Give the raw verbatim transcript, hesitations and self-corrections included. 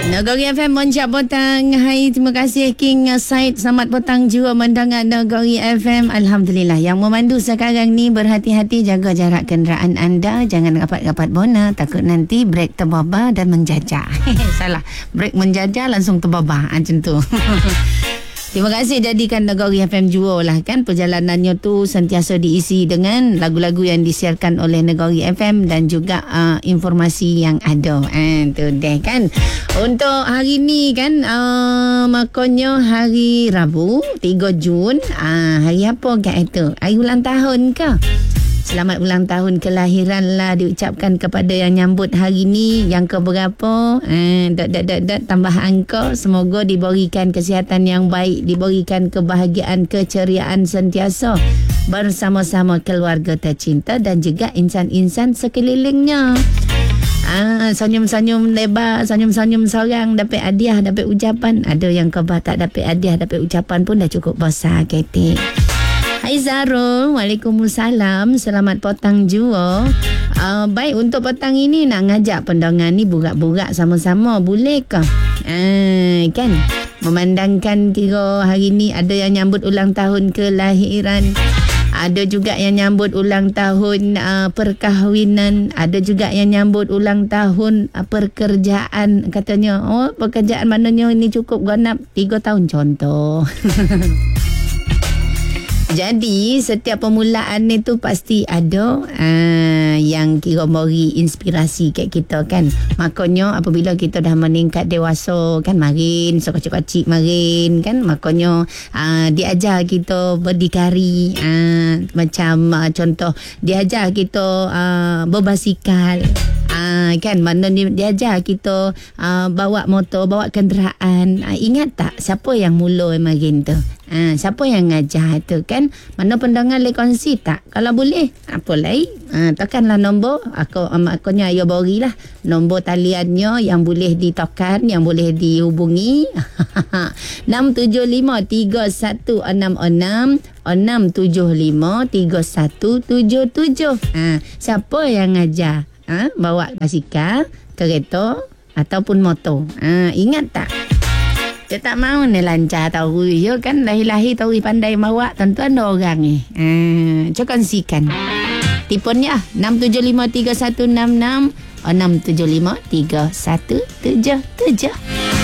Nagori F M Moncap Petang. Hai, terima kasih King Said. Selamat petang juga mendengar Nagori F M. Alhamdulillah. Yang memandu sekarang ni berhati-hati, jaga jarak kenderaan anda. Jangan rapat-rapat bona, takut nanti brek terbabah dan menjajah. Salah. Brek menjajah langsung terbabah. Macam tu. Terima kasih jadikan Nagori F M jua lah kan. Perjalanannya tu sentiasa diisi dengan lagu-lagu yang disiarkan oleh Nagori F M dan juga uh, informasi yang ada. Eh, tu deh kan. Untuk hari ni kan, uh, makanya hari Rabu tiga Jun. Uh, hari apa kat itu? Hari ulang tahun ke? Selamat ulang tahun kelahiran lah diucapkan kepada yang nyambut hari ni. Yang keberapa? Eh, dot, dot, dot, dot, tambah angka. Semoga diberikan kesihatan yang baik, diberikan kebahagiaan, keceriaan sentiasa bersama-sama keluarga tercinta dan juga insan-insan sekelilingnya. Ah, senyum-senyum lebar, senyum-senyum seorang, dapat hadiah, dapat ucapan. Ada yang kebah tak dapat hadiah, dapat ucapan pun dah cukup besar ketik. Hai Zarul, Waalaikumsalam. Selamat petang jua. Uh, baik, untuk petang ini nak ngajak pendengar ni burak-burak sama-sama. Boleh ke? Uh, kan? Memandangkan kira hari ni ada yang nyambut ulang tahun kelahiran. Ada juga yang nyambut ulang tahun uh, perkahwinan. Ada juga yang nyambut ulang tahun uh, pekerjaan. Katanya, oh pekerjaan maknanya ini cukup genap tiga tahun contoh. Jadi setiap permulaan itu pasti ada uh, yang kira beri inspirasi kat kita kan. Makanya apabila kita dah meningkat dewasa kan, marin sekocik-kocik marin kan, makanya uh, diajar kita berdikari, uh, macam uh, contoh diajar kita uh, berbasikal. Uh, kan, mana diajar kita uh, bawa motor, bawa kenderaan. Uh, ingat tak siapa yang mula marin tu? Uh, siapa yang ngajar tu kan? Mana pendengar boleh kongsi tak? Kalau boleh, apa lain? Uh, tekanlah nombor. Aku um, akunya ayo berilah nombor taliannya yang boleh ditekan, yang boleh dihubungi. enam tujuh lima tiga satu enam enam enam tujuh lima tiga satu tujuh tujuh. Uh, siapa yang ngajar? Ha, bawa basikal, kereta ataupun motor. Ha, ingat tak? Dia tak mahu ni lancar tahu. Ya kan, lahir-lahir tahu pandai bawa. Tentu ada orang ni. Ha, cuba kongsikan. Telefonnya enam tujuh lima tiga satu enam enam enam tujuh lima tiga satu tujuh tujuh.